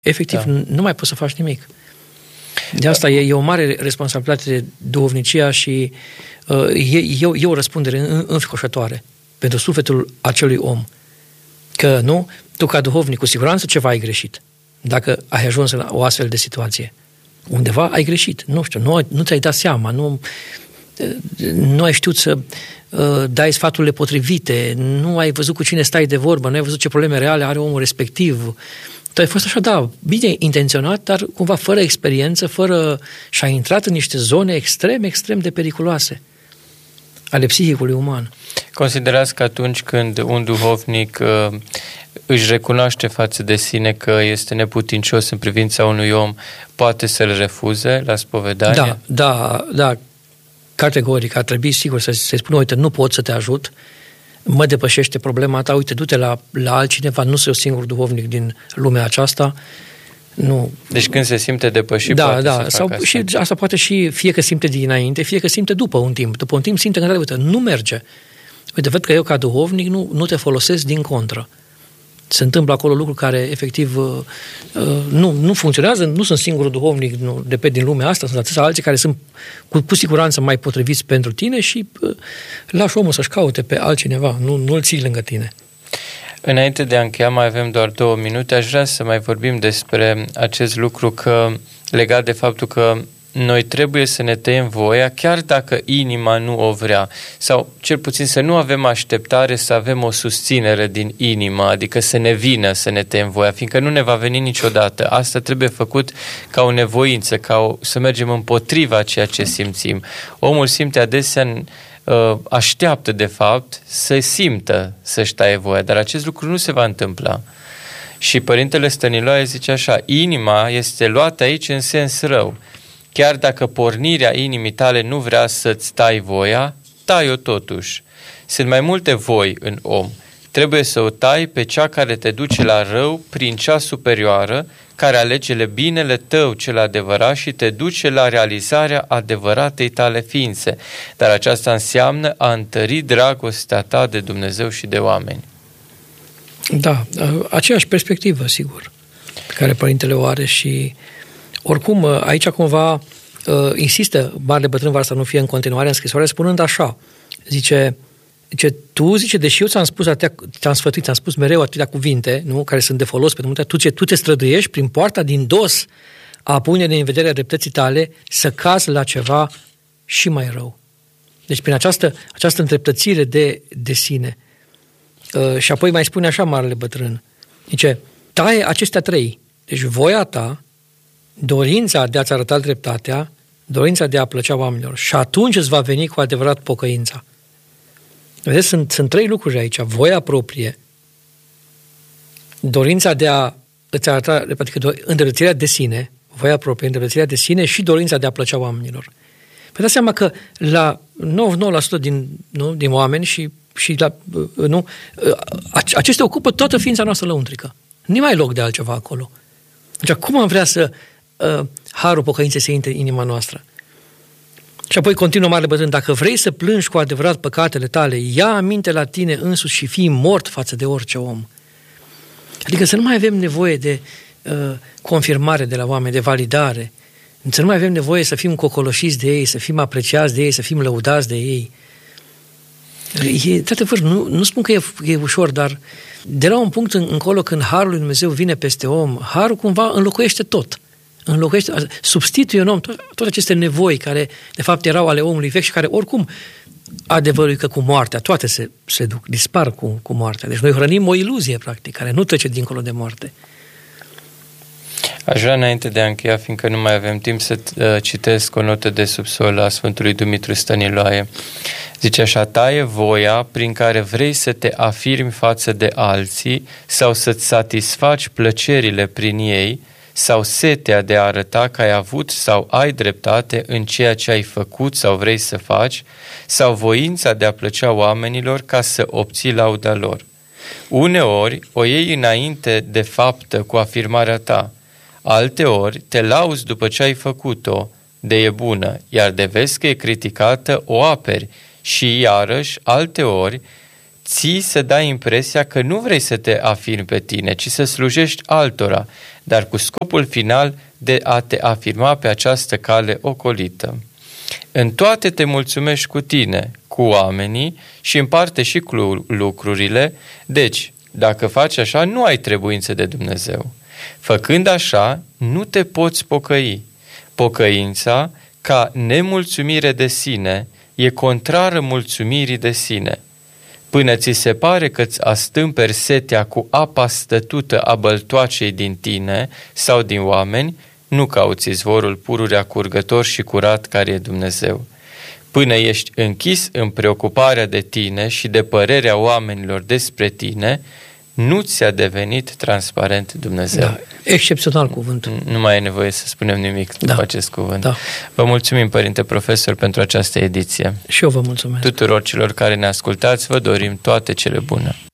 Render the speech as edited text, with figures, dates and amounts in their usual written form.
efectiv nu mai poți să faci nimic. De asta e o mare responsabilitate duhovnicia și e o răspundere înfricoșătoare pentru sufletul acelui om. Că nu, tu ca duhovnic cu siguranță ceva ai greșit. Dacă ai ajuns în o astfel de situație. Undeva ai greșit. Nu știu, nu ți-ai dat seama, nu ai știut să dai sfaturile potrivite, nu ai văzut cu cine stai de vorbă, nu ai văzut ce probleme reale are omul respectiv. Tu ai fost așa, bine intenționat, dar cumva fără experiență, și ai intrat în niște zone extrem de periculoase ale psihicului uman. Considerați că atunci când un duhovnic își recunoaște față de sine că este neputincios în privința unui om, poate să-l refuze la spovedanie? Da, categoric, ar trebui sigur să-i spună, uite, nu pot să te ajut, mă depășește problema ta, uite, du-te la altcineva, nu sunt eu singur duhovnic din lumea aceasta. Nu. Deci când se simte depășit, poate să facă asta. Și asta poate și fie că simte dinainte, fie că simte după un timp. După un timp simte că, uite, nu merge. Uite, văd că eu ca duhovnic nu te folosesc, din contră. Se întâmplă acolo lucruri care efectiv nu funcționează, nu sunt singurul duhovnic din lumea asta, sunt atâția alții care sunt cu siguranță mai potriviți pentru tine și lași omul să-și caute pe altcineva, nu-l ții lângă tine. Înainte de a încheia, mai avem doar 2 minute, aș vrea să mai vorbim despre acest lucru legat de faptul că noi trebuie să ne tăiem voia, chiar dacă inima nu o vrea. Sau, cel puțin, să nu avem așteptare să avem o susținere din inimă, adică să ne vină să ne tăiem voia, fiindcă nu ne va veni niciodată. Asta trebuie făcut ca o nevoință, să mergem împotriva ceea ce simțim. Omul simte adesea, așteaptă, de fapt, să simtă să-și taie voia, dar acest lucru nu se va întâmpla. Și Părintele Stăniloae zice așa: inima este luată aici în sens rău. Chiar dacă pornirea inimii tale nu vrea să-ți tai voia, tai-o totuși. Sunt mai multe voi în om. Trebuie să o tai pe cea care te duce la rău prin cea superioară, care alege binele tău cel adevărat și te duce la realizarea adevăratei tale ființe. Dar aceasta înseamnă a întări dragostea ta de Dumnezeu și de oameni. Da, aceeași perspectivă, sigur, pe care Părintele o are și oricum, aici cumva insistă Marele Bătrân Vara să nu fie în continuare în scrisoare, spunând așa, zice, deși eu ți-am spus te-am sfătuit, ți-am spus mereu atâtea cuvinte, nu, care sunt de folos pentru multe, tu te străduiești prin poarta din dos a pune în vedere dreptății tale să cazi la ceva și mai rău. Deci prin această întreptățire de sine. Și apoi mai spune așa Marele Bătrân, zice, taie acestea 3, deci voia ta, dorința de a-ți arăta dreptatea, dorința de a plăcea oamenilor. Și atunci îți va veni cu adevărat pocăința. Vedeți, sunt 3 lucruri aici. Voia proprie, dorința de a îți arăta, adică îndreptățirea de sine, voia proprie, îndreptățirea de sine și dorința de a plăcea oamenilor. Păi dați seama că la 99% din oameni și acestea ocupă toată ființa noastră lăuntrică. Nu mai loc de altceva acolo. Deci cum am vrea să harul pocăinței să intre în inima noastră? Și apoi continuă Marele Bătrân, dacă vrei să plângi cu adevărat păcatele tale, ia aminte la tine însuți și fii mort față de orice om. Adică să nu mai avem nevoie de confirmare de la oameni, de validare. Să nu mai avem nevoie să fim cocoloșiți de ei, să fim apreciați de ei, să fim lăudați de ei. Nu spun că e ușor, dar de la un punct încolo, când harul lui Dumnezeu vine peste om, harul cumva înlocuiește tot. Substituie în om toate aceste nevoi care de fapt erau ale omului vechi și care oricum adevărul că cu moartea toate se duc, dispar cu moartea. Deci noi hrănim o iluzie practic care nu trece dincolo de moarte. Aș vrea înainte de a încheia, fiindcă nu mai avem timp, să citesc o notă de subsol a Sfântului Dumitru Stăniloae. Zice așa: taie voia prin care vrei să te afirmi față de alții sau să-ți satisfaci plăcerile prin ei, sau setea de a arăta că ai avut sau ai dreptate în ceea ce ai făcut sau vrei să faci, sau voința de a plăcea oamenilor ca să obții lauda lor. Uneori o iei înainte de faptă cu afirmarea ta, alteori te lauzi după ce ai făcut-o, de e bună, iar de vezi că e criticată, o aperi, și iarăși alteori ții să dai impresia că nu vrei să te afirmi pe tine, ci să slujești altora, dar cu scopul final de a te afirma pe această cale ocolită. În toate te mulțumești cu tine, cu oamenii și în parte și cu lucrurile, deci, dacă faci așa, nu ai trebuință de Dumnezeu. Făcând așa, nu te poți pocăi. Pocăința, ca nemulțumire de sine, e contrară mulțumirii de sine. Până ți se pare că-ți astâmperi setea cu apa stătută a băltoacei din tine sau din oameni, nu cauți izvorul pururea curgător și curat care e Dumnezeu. Până ești închis în preocuparea de tine și de părerea oamenilor despre tine, nu ți-a devenit transparent Dumnezeu. Da, excepțional cuvântul. Nu mai e nevoie să spunem nimic după acest cuvânt. Da. Vă mulțumim, Părinte Profesor, pentru această ediție. Și eu vă mulțumesc. Tuturor celor care ne ascultați, vă dorim toate cele bune.